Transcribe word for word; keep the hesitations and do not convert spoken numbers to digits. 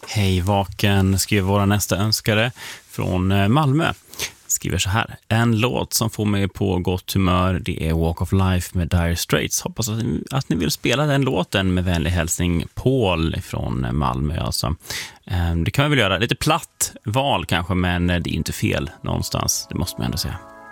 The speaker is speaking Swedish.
Hej vaken, skriver våra nästa önskare från Malmö. Skriver så här: en låt som får mig på gott humör, det är Walk of Life med Dire Straits. Hoppas att ni, att ni vill spela den låten. Med vänlig hälsning Paul från Malmö alltså. Det kan vi väl göra, lite platt val kanske, men det är inte fel någonstans, det måste man ändå säga.